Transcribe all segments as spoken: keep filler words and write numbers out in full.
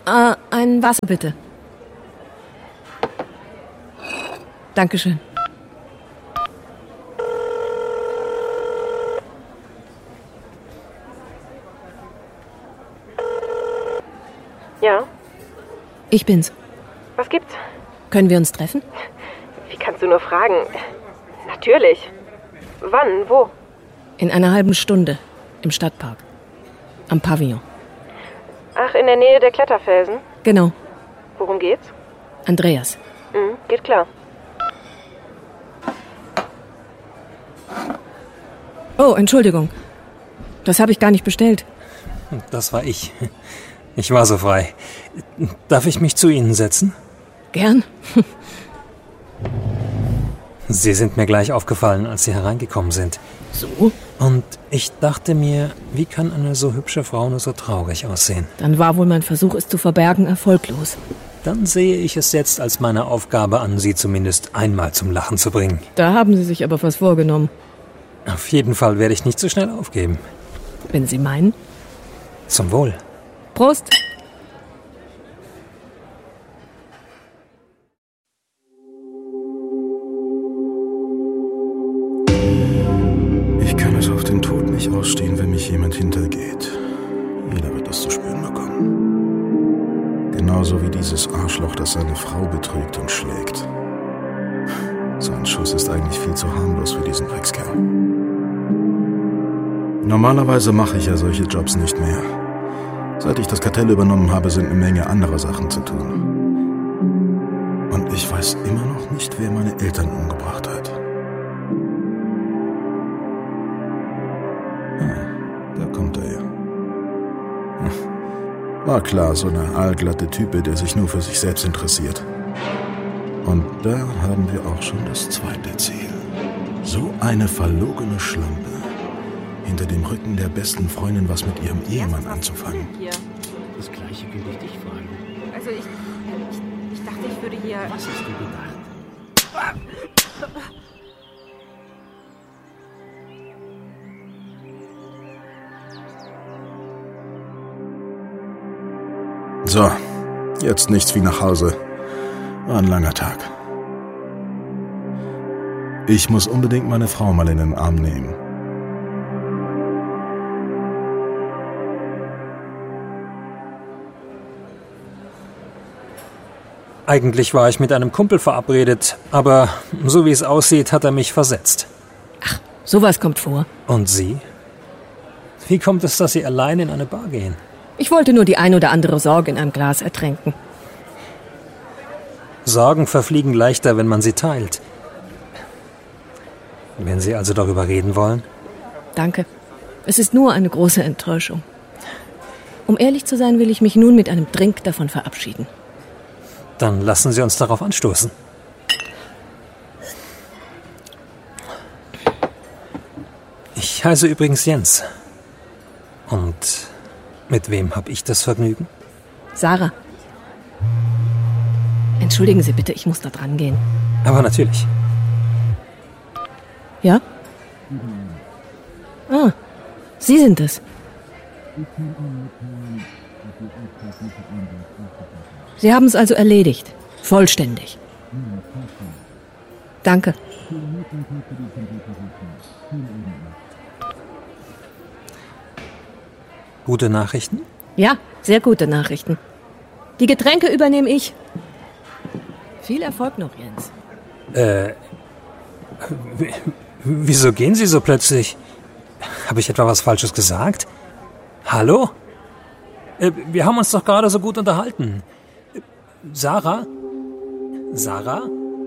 Äh, ein Wasser bitte. Dankeschön. Ja? Ich bin's. Was gibt's? Können wir uns treffen? Wie kannst du nur fragen? Natürlich. Wann? Wo? In einer halben Stunde. Im Stadtpark. Am Pavillon. Ach, in der Nähe der Kletterfelsen? Genau. Worum geht's? Andreas. Mhm, geht klar. Oh, Entschuldigung. Das habe ich gar nicht bestellt. Das war ich. Ich war so frei. Darf ich mich zu Ihnen setzen? Gern. Sie sind mir gleich aufgefallen, als Sie hereingekommen sind. So? Und ich dachte mir, wie kann eine so hübsche Frau nur so traurig aussehen? Dann war wohl mein Versuch, es zu verbergen, erfolglos. Dann sehe ich es jetzt als meine Aufgabe an, Sie zumindest einmal zum Lachen zu bringen. Da haben Sie sich aber was vorgenommen. Auf jeden Fall werde ich nicht so schnell aufgeben. Wenn Sie meinen. Zum Wohl. Prost! Ich kann es auf den Tod nicht ausstehen, wenn mich jemand hintergeht. Jeder wird das zu spüren bekommen. Genauso wie dieses Arschloch, das seine Frau betrügt und schlägt. So ein Schuss ist eigentlich viel zu harmlos für diesen Dreckskerl. Normalerweise mache ich ja solche Jobs nicht mehr. Seit ich das Kartell übernommen habe, sind eine Menge anderer Sachen zu tun. Und ich weiß immer noch nicht, wer meine Eltern umgebracht hat. Ah, da kommt er ja. War klar, so eine aalglatte Type, der sich nur für sich selbst interessiert. Und da haben wir auch schon das zweite Ziel. So eine verlogene Schlampe. Hinter dem Rücken der besten Freundin was mit ihrem Ehemann anzufangen. Das Gleiche will ich dich fragen. Also ich, ich, ich dachte, ich würde hier... Was hast du gedacht? So, jetzt nichts wie nach Hause. War ein langer Tag. Ich muss unbedingt meine Frau mal in den Arm nehmen. Eigentlich war ich mit einem Kumpel verabredet, aber so wie es aussieht, hat er mich versetzt. Ach, sowas kommt vor. Und Sie? Wie kommt es, dass Sie allein in eine Bar gehen? Ich wollte nur die ein oder andere Sorge in einem Glas ertränken. Sorgen verfliegen leichter, wenn man sie teilt. Wenn Sie also darüber reden wollen? Danke. Es ist nur eine große Enttäuschung. Um ehrlich zu sein, will ich mich nun mit einem Drink davon verabschieden. Dann lassen Sie uns darauf anstoßen. Ich heiße übrigens Jens. Und mit wem habe ich das Vergnügen? Sarah. Entschuldigen Sie bitte, ich muss da dran gehen. Aber natürlich. Ja? Ah, Sie sind es. Sie haben es also erledigt. Vollständig. Danke. Gute Nachrichten? Ja, sehr gute Nachrichten. Die Getränke übernehme ich. Viel Erfolg noch, Jens. Äh, w- wieso gehen Sie so plötzlich? Habe ich etwa was Falsches gesagt? Hallo? Äh, wir haben uns doch gerade so gut unterhalten. Äh, Sarah? Sarah?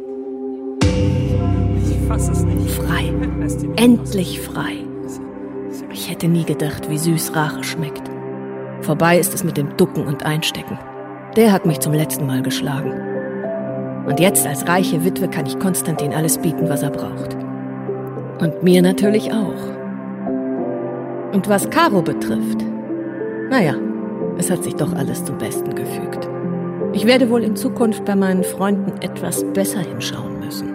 Ich fasse es nicht. Frei. Endlich frei. Ich hätte nie gedacht, wie süß Rache schmeckt. Vorbei ist es mit dem Ducken und Einstecken. Der hat mich zum letzten Mal geschlagen. Und jetzt als reiche Witwe kann ich Konstantin alles bieten, was er braucht. Und mir natürlich auch. Und was Caro betrifft, naja, es hat sich doch alles zum Besten gefügt. Ich werde wohl in Zukunft bei meinen Freunden etwas besser hinschauen müssen.